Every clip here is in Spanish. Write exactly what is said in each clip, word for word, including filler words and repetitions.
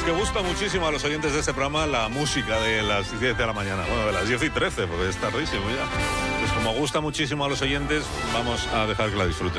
que gusta muchísimo a los oyentes de este programa la música de las diez de la mañana, bueno, de las diez y trece, porque es tardísimo ya. Pues como gusta muchísimo a los oyentes, vamos a dejar que la disfruten.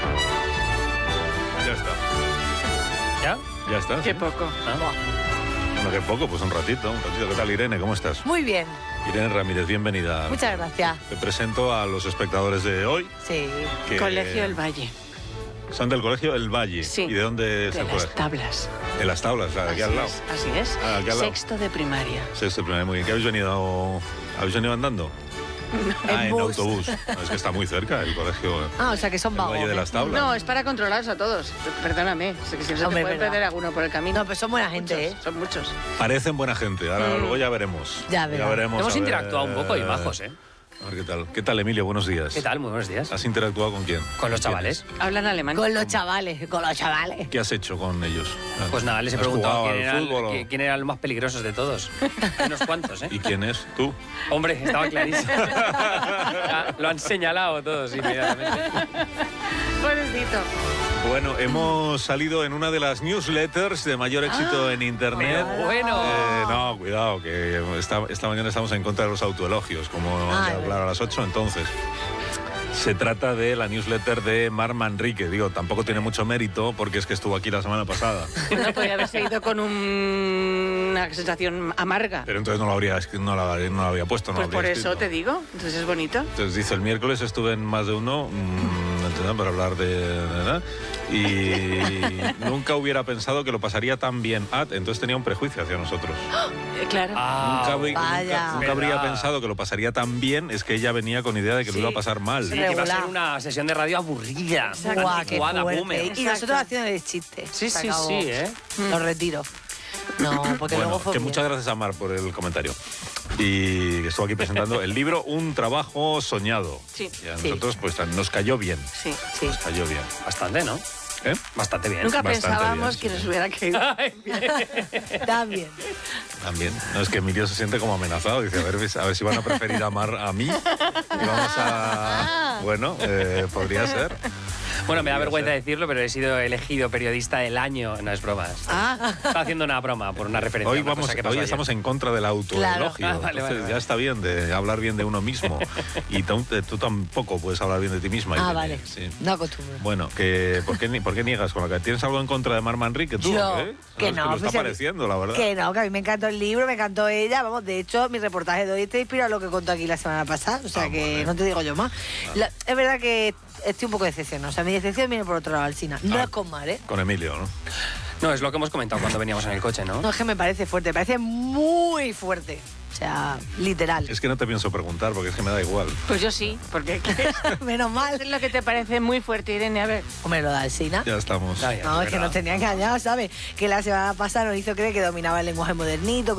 Ya está. ¿Ya? Ya está. Qué ¿sí? poco. Ah. Bueno, qué poco, pues un ratito, un ratito. ¿Qué tal, Irene? ¿Cómo estás? Muy bien, Irene Ramírez, bienvenida. muchas gracias. Te presento a los espectadores de hoy. Sí. Que Colegio El Valle. Son del Colegio El Valle. Sí. ¿Y de dónde es De el las colegio? tablas. De las tablas, aquí Así al lado. es, así es. Ah, aquí al lado. Sexto de primaria. Sexto, primaria, muy bien. ¿Qué habéis venido? ¿Habéis venido andando? Ah, en bus. autobús. No, es que está muy cerca el colegio. Ah, o sea que son El vagos. Valle de las Tablas. No, es para controlarlos a todos. Perdóname, sé que siempre Hombre, te puede verdad. perder alguno por el camino. No, pero son buena gente, Muchos, ¿eh? Son muchos. Parecen buena gente. Ahora Mm. luego ya veremos. Ya verás. veremos. Hemos a ver. interactuado un poco y majos, ¿eh? A ver qué tal. ¿Qué tal, Emilio? Buenos días. ¿Qué tal? Muy buenos días. ¿Has interactuado con quién? Con los ¿Quién chavales. es? Hablan alemán. Con los chavales, con los chavales. ¿Qué has hecho con ellos? Pues nada, les he ¿Has preguntado jugado quién al era, fútbol o- qui- quién era el más peligroso de todos. Hay unos cuantos, ¿eh? ¿Y quién es? ¿Tú? Hombre, estaba clarísimo. Ya, lo han señalado todos inmediatamente. Pobrecito. Bueno, hemos salido en una de las newsletters de mayor éxito en Internet. Pero bueno. Eh, no, cuidado, que esta, esta mañana estamos en contra de los autoelogios, como Ah, ya es claro, a las ocho. Entonces, se trata de la newsletter de Mar Manrique. Digo, tampoco tiene mucho mérito porque es que estuvo aquí la semana pasada. Bueno, podría haber seguido con un- una sensación amarga. Pero entonces no lo habría, escri- no la, no la habría puesto. No Pues lo por habría eso escrito. te digo. Entonces es bonito. Entonces dice, el miércoles estuve en más de uno mmm, ¿entendés? Para hablar de... ¿verdad? Y nunca hubiera pensado que lo pasaría tan bien. Ah, entonces tenía un prejuicio hacia nosotros. Eh, claro. Ah, nunca habrí- vaya. nunca, nunca habría Verdad. pensado que lo pasaría tan bien. Es que ella venía con idea de que Sí. lo iba a pasar mal. Sí, que iba a ser Regular. una sesión de radio aburrida. Guau, qué anticuada, fuerte. boomer. Y Exacto. nosotros haciendo el chiste. Sí, Se sí, acabó. sí, ¿eh? Lo retiro. No, porque Bueno, luego fue que bien. muchas gracias a Mar por el comentario. Y que estuvo aquí presentando el libro Un trabajo soñado. Sí. Y a Sí. nosotros pues nos cayó bien. Sí. Sí. Nos cayó bien. Bastante, ¿no? ¿Eh? Bastante bien. Nunca bastante pensábamos bien, que sí, nos sí. hubiera caído. Ay, bien. También. También. No, es que Emilio se siente como amenazado. Dice, a ver, a ver si van a preferir a Mar a mí. Y vamos a... Bueno, eh, podría ser. Bueno, me da Podría vergüenza ser. decirlo, pero he sido elegido periodista del año. No es broma. Ah, Estaba haciendo una broma por una referencia. Hoy, a una vamos, cosa que pasó hoy ayer. estamos en contra del autoelogio. Claro. Ah, vale, Entonces, vale, vale. ya está bien de hablar bien de uno mismo. Y tú, tú tampoco puedes hablar bien de ti misma. Ah, Irene. vale. Sí. No acostumbro. Bueno, que, ¿por, qué, ni- ¿por qué niegas con la que tienes algo en contra de Mar Manrique? ¿Tú? Yo, ¿eh? que Es no, lo pues, está a mí- pareciendo, la verdad. Que no, que a mí me encantó el libro, me encantó ella. Vamos, de hecho, mi reportaje de hoy está inspirado en lo que contó aquí la semana pasada. O sea Ah, que vale. no te digo yo más. La- es verdad que estoy un poco decepcionada. O sea, mi decepción viene por otro lado, Alsina. No Ah. es con Mar, ¿eh? Con Emilio, ¿no? No, es lo que hemos comentado cuando veníamos en el coche, ¿no? No, es que me parece fuerte, me parece muy fuerte. O sea, literal. Es que no te pienso preguntar porque es que me da igual. pues yo sí, porque Menos mal. es lo que te parece muy fuerte, Irene. A ver. Hombre, lo de Alsina. Ya estamos. Ya, ya, No, es que verdad. nos tenía engañado, ¿sabes? Que la semana pasada nos hizo creer que dominaba el lenguaje modernito,